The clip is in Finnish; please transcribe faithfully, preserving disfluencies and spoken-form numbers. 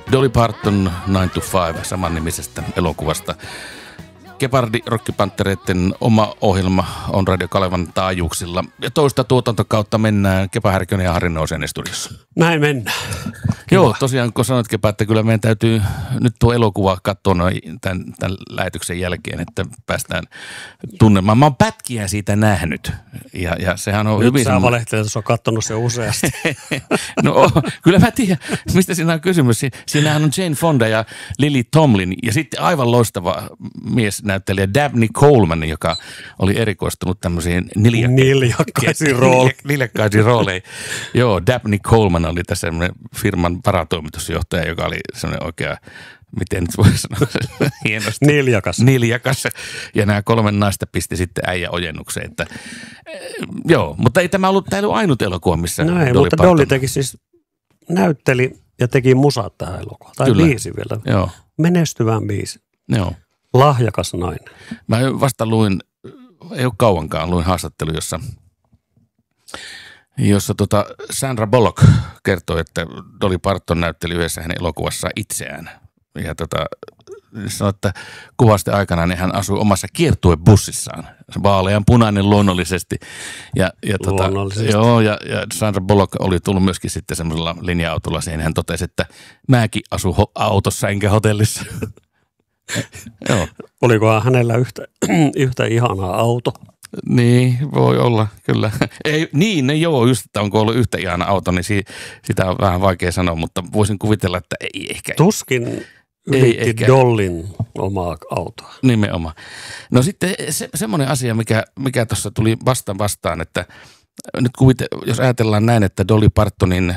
Dolly Parton nine to five samannimisestä elokuvasta. Gepardi rockipanttereiden oma ohjelma on Radio Kalevan taajuuksilla. Ja toista tuotantokautta mennään Kepa Härkönen ja Harri Nousiainen studiossa. Näin mennään. Joo, tosiaan kun sanoit Kepa, että kyllä meidän täytyy nyt tuo elokuva katsoa tämän, tämän lähetyksen jälkeen, että päästään tunnemaan. Mä oon pätkiä siitä nähnyt. Ja, ja sehän on nyt hyvin... sä semmoinen... valehtelet, että sä oot kattonut sen useasti. No kyllä mä tiedän, mistä siinä on kysymys. Siinähän on Jane Fonda ja Lily Tomlin ja sitten aivan loistava miesnäyttelijä Dabney Coleman, joka oli erikoistunut tämmöisiin niljakka- niljakkaisiin rooleihin. Niljakkaisiin rooleihin. Joo, Dabney Coleman oli tässä semmoinen firman varatoimitusjohtaja, joka oli semmoinen oikea, miten nyt voi sanoa, hienosti. Niljakas. Niljakas. Ja nämä kolme naista pisti sitten äijä ojennukseen. Että, joo, mutta ei tämä ollut, tämä ei ollut ainut elokuva, missä no ei, Dolly mutta Parton. Dolly teki siis, näytteli ja teki musat tähän elokuvaan. Tai Kyllä. biisi vielä. Joo. Menestyvän biisi. Joo. Lahjakas nainen. Mä vasta luin, ei ole kauankaan, luin haastattelu, jossa, jossa tota Sandra Bullock kertoi, että Dolly Parton näytteli yhdessä hänen elokuvassaan itseään. Ja tota, sanoi, että kuvasti aikana niin hän asui omassa kiertuebussissaan. Vaalean punainen luonnollisesti. Ja, ja, tota, luonnollisesti. Joo, ja, ja Sandra Bullock oli tullut myöskin sitten semmoisella linja-autolla siihen. Hän totesi, että mäkin asun ho- autossa enkä hotellissa. Joo. Olikohan hänellä yhtä, yhtä ihanaa auto? Niin, voi olla, kyllä. Ei, niin, ne joo, just, että onko ollut yhtä ihana auto, niin si, sitä on vähän vaikea sanoa, mutta voisin kuvitella, että ei ehkä. Tuskin ylitti Dollin omaa autoa. Nimenomaan. No sitten se, semmoinen asia, mikä, mikä tuossa tuli vastaan vastaan, että nyt kuvite, jos ajatellaan näin, että Dolly Partonin